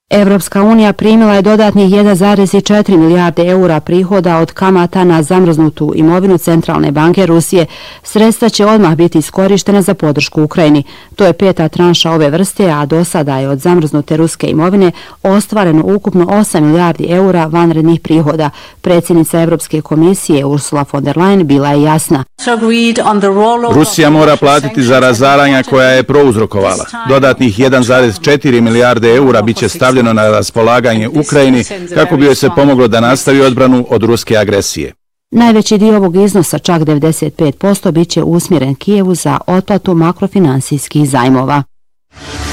Evropska unija primila je dodatnih 1,4 milijarde eura prihoda od kamata na zamrznutu imovinu Centralne banke Rusije. Sredstva će odmah biti iskorištena za podršku Ukrajini. To je 5. tranša ove vrste, a do sada je od zamrznute ruske imovine ostvareno ukupno 8 milijardi eura vanrednih prihoda. Predsjednica Evropske komisije Ursula von der Leyen bila je jasna. Rusija mora platiti za razaranja koja je prouzrokovala. Dodatnih 1,4 milijarde eura biće stavljeno na raspolaganje Ukrajini kako bi joj se pomoglo da nastavi odbranu od ruske agresije. Najveći dio ovog iznosa, čak 95%, biće usmjeren Kijevu za otplatu makrofinansijskih zajmova.